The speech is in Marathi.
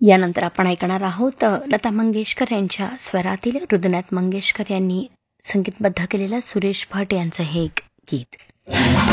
यानंतर आपण ऐकणार आहोत लता मंगेशकर यांच्या स्वरातील हृदयनाथ मंगेशकर यांनी संगीतबद्ध केलेलं सुरेश भट यांचं हे एक गीत.